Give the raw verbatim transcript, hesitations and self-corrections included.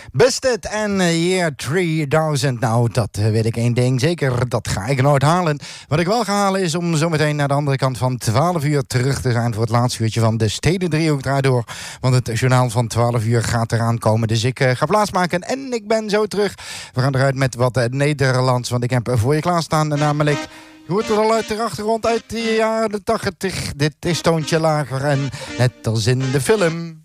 Busted en Year drieduizend. Nou, dat weet ik één ding zeker. Dat ga ik nooit halen. Wat ik wel ga halen is om zometeen naar de andere kant van twaalf uur terug te zijn voor het laatste uurtje van de Stedendriehoek draait door. Want het journaal van twaalf uur gaat eraan komen. Dus ik uh, ga plaatsmaken en ik ben zo terug. We gaan eruit met wat uh, Nederlands. Want ik heb voor je klaarstaan namelijk... Je hoort er al uit de achtergrond uit de jaren tachtig. Dit is toontje lager en net als in de film.